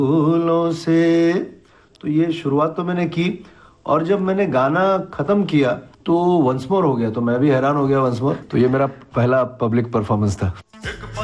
फूलों से। तो ये शुरुआत तो मैंने की और जब मैंने गाना खत्म किया तो वंस मोर हो गया, तो मैं भी हैरान हो गया वंस मोर। तो ये मेरा पहला पब्लिक परफॉर्मेंस था।